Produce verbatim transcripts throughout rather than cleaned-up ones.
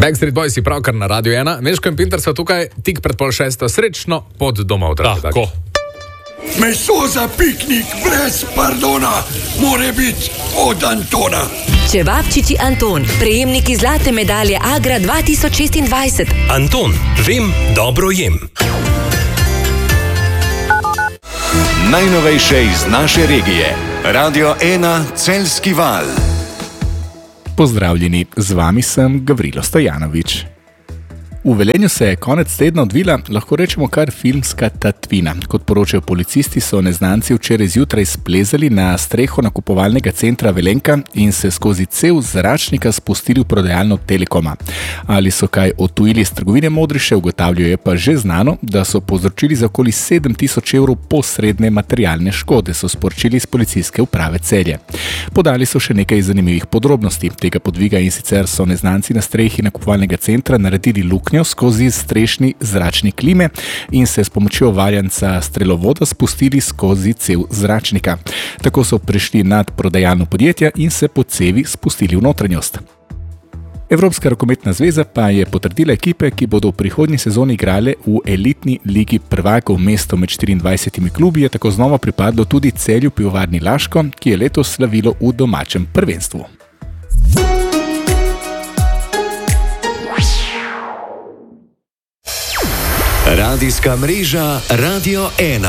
Backstreet Boys je pravkar na Radio ena. Meško in Pintar so tukaj tik pred pol šesto. Srečno pod domov, dragi. Tako. Meso za piknik brez pardona more biti od Antona. Čevapčiči Anton, prejemniki zlate medalje Agra dva tisoč šestindvajset. Anton, vem, dobro jem. Najnovejše iz naše regije. Radio ena Celjski val. Pozdravljeni, z vami sem Gavrilo Stojanovič. V Velenju se je konec tedna odvila, lahko rečemo kar filmska tatvina. Kot poročajo policisti, so neznanci včeraj zjutraj splezali na streho nakupovalnega centra Velenka in se skozi cev zračnika spustili v prodajalno Telekoma. Ali so kaj odtujili iz trgovine Modriše, ugotavljajo, je pa že znano, da so povzročili za okoli sedem tisoč evrov posredne materialne škode, so sporočili iz policijske uprave Celje. Podali so še nekaj zanimivih podrobnosti tega podviga, in sicer so neznanci na strehi nakupovalnega centra naredili luknjo skozi strešni zračni klime in se s pomočjo valjanca strelovoda spustili skozi cev zračnika. Tako so prišli nad prodajalno podjetja in se po cevi spustili v notranjost. Evropska rokometna zveza pa je potrdila ekipe, ki bodo v prihodnji sezoni igrale v elitni ligi prvakov. Mesto med štiriindvajsetimi klubi je tako znova pripadlo tudi Celju Pivovarni Laško, ki je letos slavilo v domačem prvenstvu. Radijska mreža Radio ena.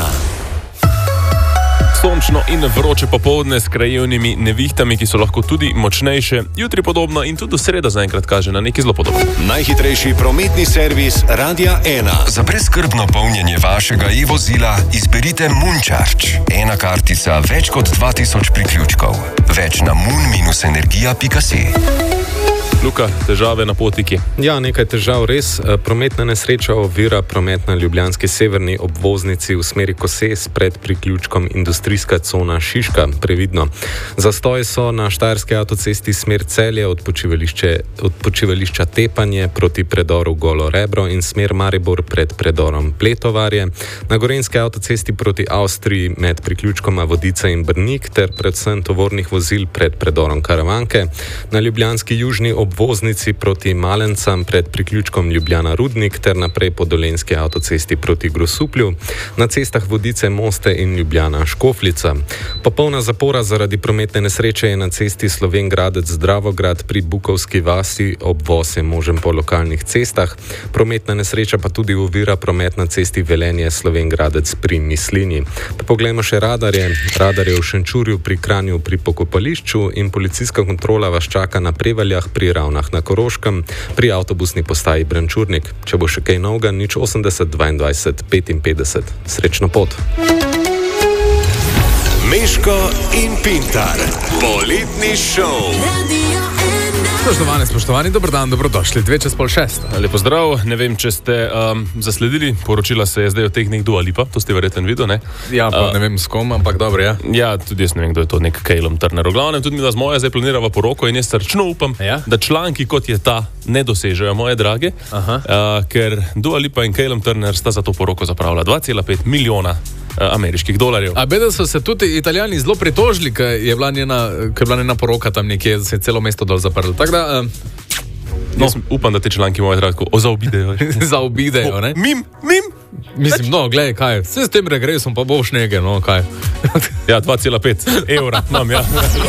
Sončno in vroče popoldne s krajevnimi nevihtami, ki so lahko tudi močnejše. Jutri podobno in tudi v sredo zaenkrat kaže na nekaj zelo podobno. Najhitrejši prometni servis Radia ena. Za brezskrbno polnjenje vašega e-vozila izberite Moon-Charge. Ena kartica, več kot dva tisoč priključkov. Več na moon dash energija pika si. Luka, težave na potiki. Ja, nekaj težav res. Prometna nesreča ovira promet na ljubljanski severni obvoznici v smeri Koses pred priključkom industrijska cona Šiška. Previdno. Zastoji so na štajerski avtocesti smer Celje od počivališča Tepanje proti predoru Golo Rebro in smer Maribor pred predorom Pletovarje. Na gorenjski avtocesti proti Avstriji med priključkoma Vodice in Brnik ter predvsem tovornih vozil pred predorom Karavanke. Na ljubljanski južni obvoznici proti Malencam pred priključkom Ljubljana Rudnik ter naprej po dolenjski avtocesti proti Grosuplju. Na cestah Vodice, Moste in Ljubljana Škofljica. Popolna zapora zaradi prometne nesreče je na cesti Slovenj Gradec-Dravograd pri Bukovski vasi, obvoz je možen po lokalnih cestah. Prometna nesreča pa tudi ovira promet na cesti Velenje Slovenj Gradec pri Mislinji. Pa poglejmo še radarje. Radarje v Šenčurju pri Kranju pri Pokopališču in policijska kontrola vas čaka na Prevaljah pri Ravnah na Koroškem, pri avtobusni postaji Brančurnik. Če bo še kaj novega, nič osemdeset dvaindvajset petinpetdeset. Srečno pot. Meško in Pintar. Poletni šov. Spoštovani, spoštovani, dober dan, dobrodošli. Dve čez pol šest. Lepo zdrav, ne vem, če ste um, zasledili, poročila se je zdaj o tehnik Dua Lipa, to ste verjetno videli, ne? Ja, pa uh, ne vem s kom, ampak dobro, ja. Ja, tudi jaz ne vem, kdo je to, nek Calum Turner. V glavnem, tudi mi da z moja zdaj planirava poroko in jaz srčno upam, ja? da članki kot je ta ne dosežejo, moje drage, uh, ker Dua Lipa in Calum Turner sta za to poroko zapravila dva cela pet milijona ameriških dolarjev. A beda so se tudi Italijani zelo pritožili, ker je bila njena, ker je bila njena poroka tam nekje, se je celo mesto dol zaprlo. Tako da... Um, no. Upam, da te članki moje drage zaobidejo. Zaobidejo, ne? Mim, mim! Mislim, no, gledaj, kaj, vse s tem regresom pa bo šnege, no, kaj. Ja, dva cela pet evra, mam, ja.